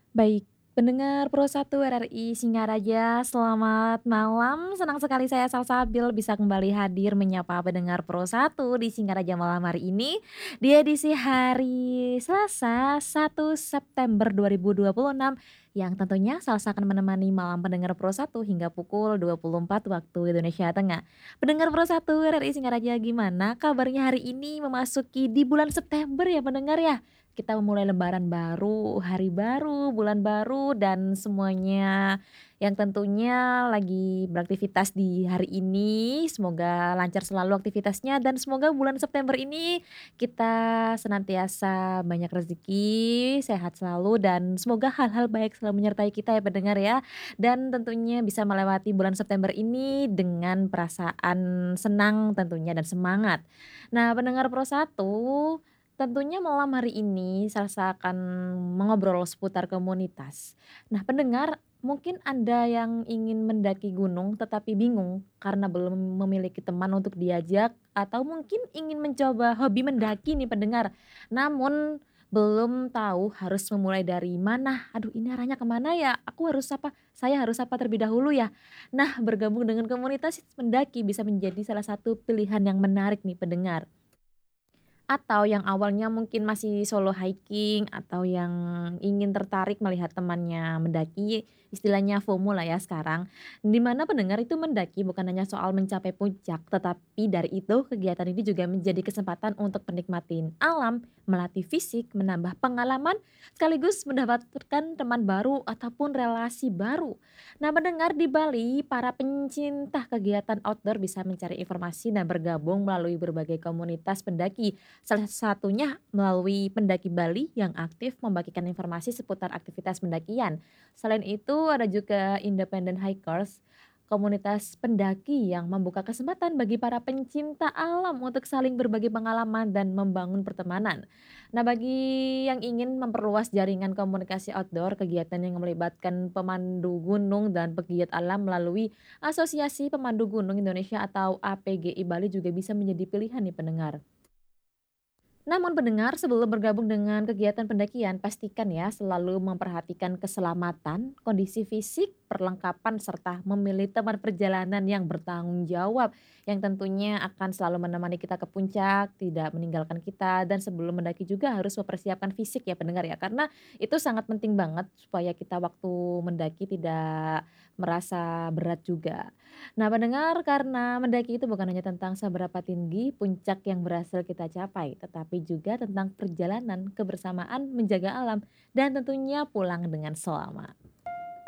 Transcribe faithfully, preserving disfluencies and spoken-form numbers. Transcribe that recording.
Baik, pendengar Pro satu R R I Singaraja, selamat malam. Senang sekali saya Salsabil bisa kembali hadir menyapa pendengar Pro satu di Singaraja malam hari ini, di edisi hari Selasa, satu September dua ribu dua puluh enam, yang tentunya Salsa akan menemani malam pendengar Pro satu hingga pukul dua puluh empat waktu Indonesia Tengah. Pendengar Pro satu R R I Singaraja, gimana kabarnya hari ini memasuki di bulan September ya pendengar ya? Kita memulai lembaran baru, hari baru, bulan baru, dan semuanya yang tentunya lagi beraktivitas di hari ini, semoga lancar selalu aktivitasnya dan semoga bulan September ini kita senantiasa banyak rezeki, sehat selalu, dan semoga hal-hal baik selalu menyertai kita ya pendengar ya. Dan tentunya bisa melewati bulan September ini dengan perasaan senang tentunya dan semangat. Nah pendengar Pro satu, tentunya malam hari ini Salsa akan mengobrol seputar komunitas. Nah pendengar, mungkin Anda yang ingin mendaki gunung tetapi bingung karena belum memiliki teman untuk diajak atau mungkin ingin mencoba hobi mendaki nih pendengar, namun belum tahu harus memulai dari mana, "Aduh ini arahnya kemana ya? Aku harus apa? Saya harus apa terlebih dahulu ya?" Nah bergabung dengan komunitas mendaki bisa menjadi salah satu pilihan yang menarik nih pendengar. Atau yang awalnya mungkin masih solo hiking atau yang ingin tertarik melihat temannya mendaki, istilahnya FOMO lah ya sekarang, di mana pendengar itu mendaki bukan hanya soal mencapai puncak, tetapi dari itu kegiatan ini juga menjadi kesempatan untuk menikmatin alam, melatih fisik, menambah pengalaman, sekaligus mendapatkan teman baru ataupun relasi baru. Nah mendengar di Bali, para pencinta kegiatan outdoor bisa mencari informasi dan bergabung melalui berbagai komunitas pendaki. Salah satunya melalui pendaki Bali yang aktif membagikan informasi seputar aktivitas pendakian. Selain itu ada juga independent hikers, komunitas pendaki yang membuka kesempatan bagi para pencinta alam untuk saling berbagi pengalaman dan membangun pertemanan. Nah, bagi yang ingin memperluas jaringan komunikasi outdoor, kegiatan yang melibatkan pemandu gunung dan pegiat alam melalui Asosiasi Pemandu Gunung Indonesia atau A P G I Bali juga bisa menjadi pilihan nih pendengar. Namun pendengar, sebelum bergabung dengan kegiatan pendakian, pastikan ya selalu memperhatikan keselamatan, kondisi fisik, perlengkapan, serta memilih teman perjalanan yang bertanggung jawab, yang tentunya akan selalu menemani kita ke puncak, tidak meninggalkan kita, dan sebelum mendaki juga harus mempersiapkan fisik ya pendengar ya, karena itu sangat penting banget supaya kita waktu mendaki tidak merasa berat juga. Nah, pendengar, karena mendaki itu bukan hanya tentang seberapa tinggi puncak yang berhasil kita capai, tetapi juga tentang perjalanan, kebersamaan, menjaga alam, dan tentunya pulang dengan selamat.